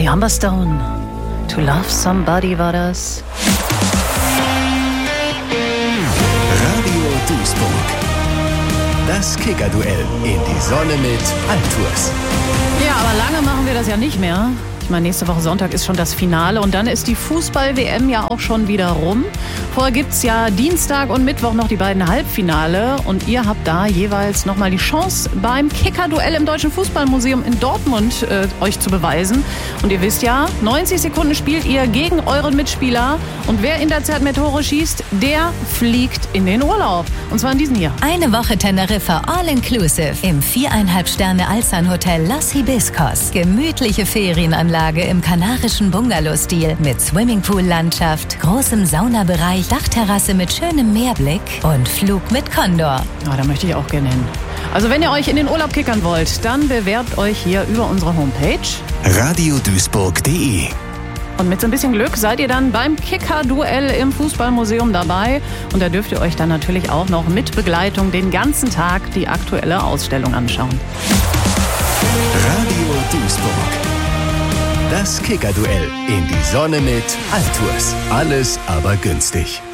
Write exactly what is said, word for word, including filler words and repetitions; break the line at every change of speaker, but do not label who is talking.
Kelly Humberstone. To Love Somebody war das.
Radio Duisburg. Das Kicker-Duell in die Sonne mit Altours.
Ja, aber lange machen wir das ja nicht mehr. Ich meine, nächste Woche Sonntag ist schon das Finale und dann ist die Fußball-W M ja auch schon wieder rum. Vorher gibt es ja Dienstag und Mittwoch noch die beiden Halbfinale und ihr habt da jeweils nochmal die Chance, beim Kicker-Duell im Deutschen Fußballmuseum in Dortmund äh, euch zu beweisen. Und ihr wisst ja, neunzig Sekunden spielt ihr gegen euren Mitspieler und wer in der Zeit mehr Tore schießt, der fliegt in den Urlaub. Und zwar in diesen hier.
Eine Woche Teneriffa All-Inclusive im viereinhalb Sterne Alsan Hotel Los Hibiscos. Gemütliche Ferienanlage im kanarischen Bungalow-Stil mit Swimmingpool-Landschaft, großem Saunabereich, Dachterrasse mit schönem Meerblick und Flug mit Condor.
Ja, da möchte ich auch gerne hin. Also wenn ihr euch in den Urlaub kickern wollt, dann bewerbt euch hier über unsere Homepage
radio duisburg punkt de.
Und mit so ein bisschen Glück seid ihr dann beim Kicker-Duell im Fußballmuseum dabei. Und da dürft ihr euch dann natürlich auch noch mit Begleitung den ganzen Tag die aktuelle Ausstellung anschauen.
Radio Duisburg. Das Kicker-Duell in die Sonne mit Altours. Alles aber günstig.